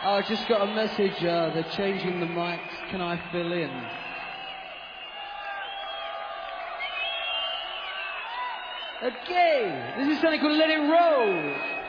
I just got a message, they're changing the mics. Can I fill in? Okay, this is something called Let It Roll.